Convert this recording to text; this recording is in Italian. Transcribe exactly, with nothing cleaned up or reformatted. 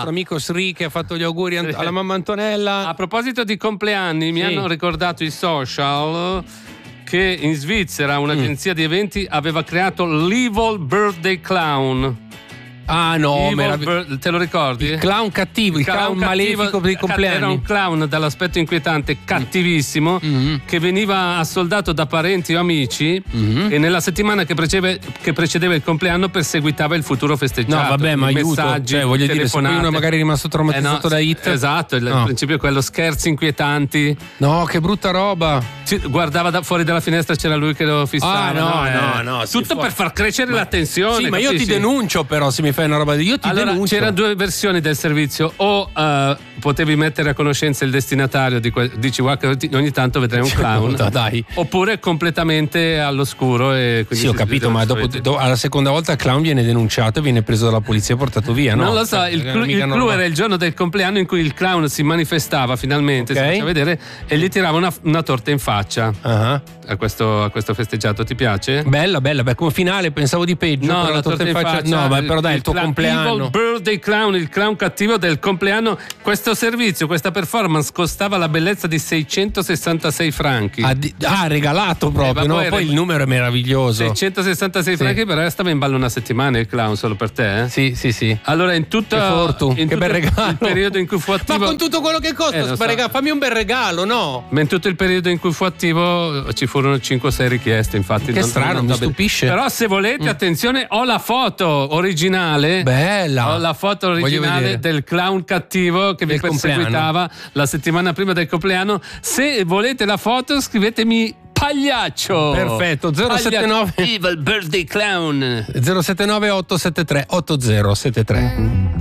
nostro amico Sri che ha fatto gli auguri alla mamma Antonella. A proposito di compleanni, mi Sì. hanno ricordato i social che in Svizzera un'agenzia mm. di eventi aveva creato l'Evil Birthday Clown. Ah no, merav- Bird, te lo ricordi? Il clown cattivo, il, il clown, clown malefico per i compleanni. Era un clown dall'aspetto inquietante, cattivissimo, mm-hmm. che veniva assoldato da parenti o amici mm-hmm. e nella settimana che precedeva, che precedeva il compleanno perseguitava il futuro festeggiato. No, vabbè, ma aiuto, messaggi, cioè, voglio dire, se uno magari è rimasto traumatizzato eh no, da Hit. Esatto, il, no. il principio è quello, scherzi inquietanti. No, che brutta roba. Ci, guardava da fuori dalla finestra, c'era lui che lo fissava. Ah, no, no, no, eh. no. Tutto per far crescere ma, la tensione. Sì, ma capisci? io ti denuncio però se mi fai una roba di... Io ti allora, denuncio. C'erano due versioni del servizio, o uh, potevi mettere a conoscenza il destinatario di que- dici guarda ogni tanto vedrai un clown, dai. Oppure completamente all'oscuro e quindi sì ho capito, ma dopo, dopo alla seconda volta il clown viene denunciato e viene preso dalla polizia e portato via, no? Non lo so, il, clu- il clou era il giorno del compleanno in cui il clown si manifestava finalmente, okay. si faceva vedere e gli tirava una, una torta in faccia. Uh-huh. A questo, a questo festeggiato, ti piace? Bella, bella, beh, come finale pensavo di peggio. No, la, la torta, torta in faccia, faccia no, beh, però dai, il, il tuo compleanno. Evil Birthday Clown, il clown cattivo del compleanno. Questo servizio, questa performance costava la bellezza di seicentosessantasei franchi. Ah, di, ah regalato proprio, eh, no? Poi, poi il numero è meraviglioso. seicentosessantasei sì. franchi, però stava in ballo una settimana il clown solo per te, eh? Sì, sì, sì. Allora in tutto, che fortu, in che tutto bel regalo. il periodo in cui fu attivo. Ma con tutto quello che costa, eh, so. fammi un bel regalo, no? Ma in tutto il periodo in cui fu attivo ci furono cinque o sei richieste, infatti. Che non, strano, non, non, mi stupisce. Però se volete, mm. attenzione, ho la foto originale. Bella. Ho la foto originale del clown cattivo che vi perseguitava la settimana prima del compleanno. Se volete la foto, scrivetemi Pagliaccio. Perfetto. zero sette nove Evil Birthday Clown zero sette nove otto sette tre otto zero sette tre